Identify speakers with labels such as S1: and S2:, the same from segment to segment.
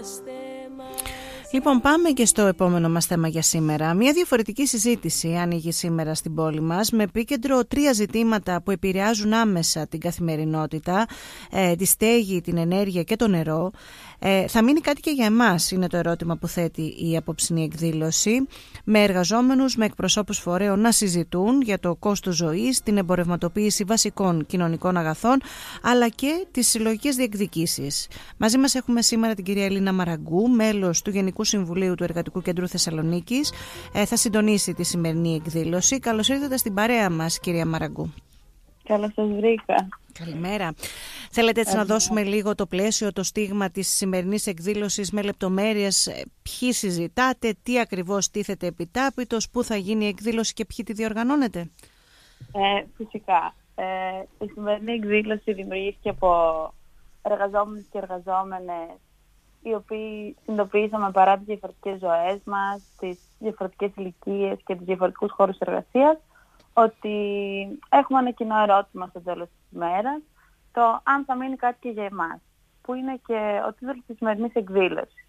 S1: Λοιπόν, πάμε και στο επόμενο μας θέμα για σήμερα. Μια διαφορετική συζήτηση ανοίγει σήμερα στην πόλη μας με επίκεντρο 3 ζητήματα που επηρεάζουν άμεσα την καθημερινότητα, τη στέγη, την ενέργεια και το νερό. Θα μείνει κάτι και για εμάς, είναι το ερώτημα που θέτει η απόψινή εκδήλωση, με εργαζόμενους, με εκπροσώπους φορέων να συζητούν για το κόστος ζωής, την εμπορευματοποίηση βασικών κοινωνικών αγαθών, αλλά και τις συλλογικές διεκδικήσεις. Μαζί μας έχουμε σήμερα την κυρία Ελίνα Μαραγκού, μέλος του Γενικού Συμβουλίου του Εργατικού Κέντρου Θεσσαλονίκης. Θα συντονίσει τη σημερινή εκδήλωση. Καλώς ήρθατε στην παρέα μας, κυρία Μαραγκού.
S2: Καλώς σας βρήκα.
S1: Καλημέρα. Θέλετε έτσι να δώσουμε λίγο το πλαίσιο, το στίγμα της σημερινής εκδήλωσης με λεπτομέρειες, ποιοι συζητάτε, τι ακριβώς τίθεται επιτάπητος, πού θα γίνει η εκδήλωση και ποιοι τη διοργανώνετε?
S2: Φυσικά. Η σημερινή εκδήλωση δημιουργήθηκε από εργαζόμενους και εργαζόμενες οι οποίοι συνειδητοποιήσαμε παρά τις διαφορετικές ζωές μας, τις διαφορετικές ηλικίες και τους διαφορετικούς χώρους εργασίας, ότι έχουμε ένα κοινό ερώτημα στο τέλος της ημέρας, το αν θα μείνει κάτι και για εμάς, που είναι και ο τίτλος της σημερινής εκδήλωσης.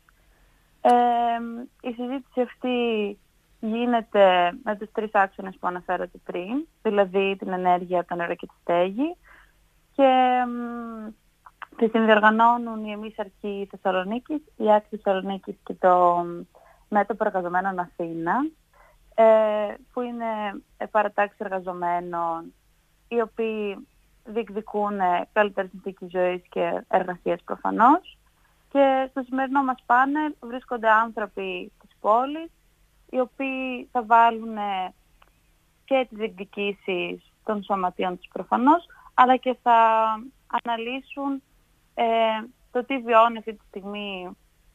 S2: Η συζήτηση αυτή γίνεται με τους 3 άξονες που αναφέρατε πριν, δηλαδή την ενέργεια, το νερό και τη στέγη, και τη συνδιοργανώνουν η Εμείς Αρχή Θεσσαλονίκης, η ΑΚ Θεσσαλονίκης και το Μέτωπο Εργαζομένων Αθήνα, που είναι παρατάξεις εργαζομένων οι οποίοι διεκδικούν καλύτερη συνθήκη ζωής και εργασίας προφανώς. Και στο σημερινό μας πάνελ βρίσκονται άνθρωποι της πόλης οι οποίοι θα βάλουν και τις διεκδικήσεις των σωματείων τους προφανώς, αλλά και θα αναλύσουν το τι βιώνει αυτή τη στιγμή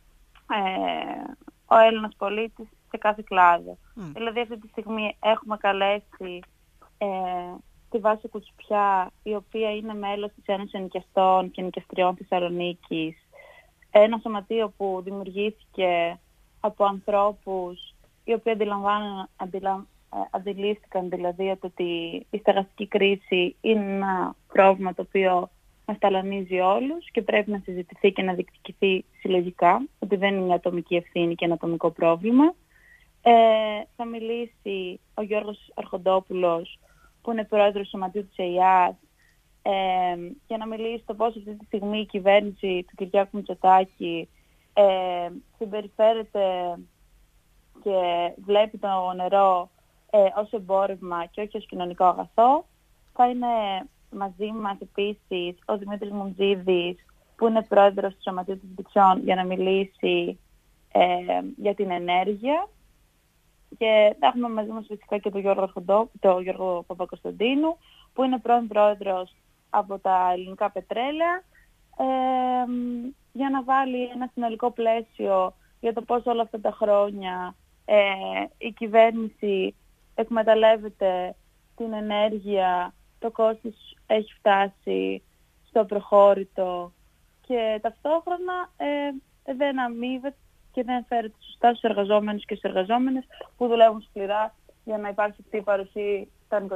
S2: ο Έλληνας πολίτης σε κάθε κλάδο. Δηλαδή αυτή τη στιγμή έχουμε καλέσει τη Βάση Κουτσουπιά, η οποία είναι μέλος της Ένωσης Ενοικιαστών και Ενοικιαστριών Θεσσαλονίκης, ένα σωματείο που δημιουργήθηκε από ανθρώπους οι οποίοι αντιλήφθηκαν δηλαδή ότι η στεγαστική κρίση είναι ένα πρόβλημα το οποίο μας ταλανίζει όλους και πρέπει να συζητηθεί και να διεκδικηθεί συλλογικά, ότι δεν είναι μια ατομική ευθύνη και ένα ατομικό πρόβλημα. Θα μιλήσει ο Γιώργος Αρχοντόπουλος, που είναι πρόεδρος του Σωματείου της ΕΙΑΣ, για να μιλήσει το πώς αυτή τη στιγμή η κυβέρνηση του Κυριάκου Μητσοτάκη συμπεριφέρεται και βλέπει το νερό ως εμπόρευμα και όχι ως κοινωνικό αγαθό. Θα είναι μαζί μας επίσης ο Δημήτρης Μουμτζίδης, που είναι πρόεδρος του Σωματείου της Δικτυών, για να μιλήσει για την ενέργεια. Και θα έχουμε μαζί μας φυσικά και τον Γιώργο Παπακοσταντίνου, που είναι πρώην πρόεδρος από τα Ελληνικά Πετρέλαια, για να βάλει ένα συνολικό πλαίσιο για το πώς όλα αυτά τα χρόνια η κυβέρνηση εκμεταλλεύεται την ενέργεια, το κόστος έχει φτάσει στο προχώρητο και ταυτόχρονα δεν αμείβεται και δεν φέρεται σωστά στους εργαζόμενους και στις εργαζόμενες που δουλεύουν σκληρά για να υπάρχει αυτή η παρουσία